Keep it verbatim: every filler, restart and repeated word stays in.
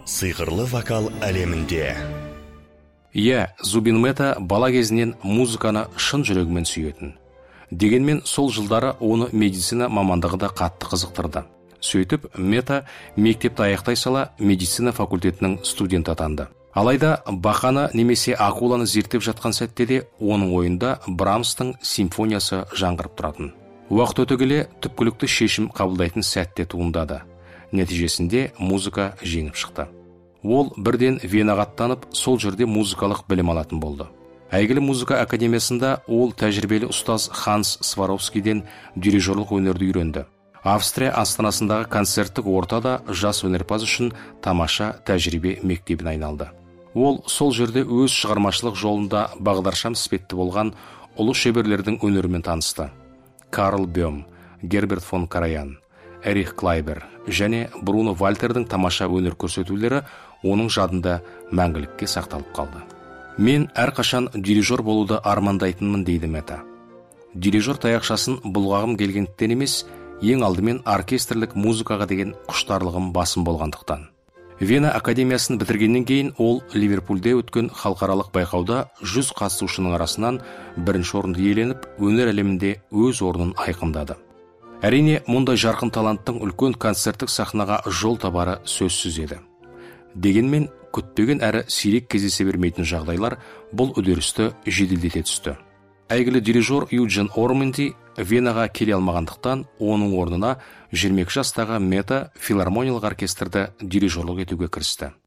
сиқырлы вокал әлемінде. Иә, Зубин Мета бала кезінен музыканы шын жүрегімен сүйетін. Дегенмен сол жылдары оны медицина мамандығы да қатты қызықтырды. Сөйтіп, Мета мектепті аяқтай сала медицина факультетінің студент атанды. Алайда бақаны немесе акуланы зерттеп жатқан сәтте де оның ойында Брамстың симфониясы жаңғырып тұратын. Уақыт өте келе түпкілікті шешім қабылдайтын сәтте туындады. Нәтижесінде музыка жеңіп шықты. Ол бірден Венаға аттанып, сол жерде музыкалық білім алатын болды. Әйгілі музыка академиясында ол тәжірибелі ұстаз Ханс Сваровскийден дирижерлік өнерді үйренді. Австрия астанасындағы концерттік ортада жас өнерпаз үшін тамаша тәжірибе мектебін айналды. Ол сол жерде өз шығармашылық жолында бағдаршам іспетті болған ұлы шеберлердің өнерімен танысты. Карл Бем, Герберт фон Караян, Эрих Клайбер және Бруно Вальтердің тамаша өнер көрсетулері оның жадында мәңгілікке сақталып қалды. Мен әрқашан дирижер болуды армандайтынмын, дейді Мета. Дирижер таяқшасын бұлғағым келгендіктен емес, ең алдымен оркестрлік музыкаға деген құштарлығым басым болғандықтан. Вена академиясын бітіргеннен кейін ол Ливерпульде өткен халықаралық байқауда жүз қатысушының арасынан бірінші орынды иеленіп, өнер әлемінде өз орнын айқындады. Әрине, мұндай жарқын таланттың үлкен концерттік сахнаға жол табары сөзсіз еді. Дегенмен, күтпеген әрі сирек кездесе бермейтін жағдайлар бұл үдерісті жеделдете түсті. Әйгілі дирижер Юджин Орманди Венаға келе алмағандықтан, оның орнына жиырма екі жастағы Мета филармониялық оркестрді дирижерлік етуге кірісті.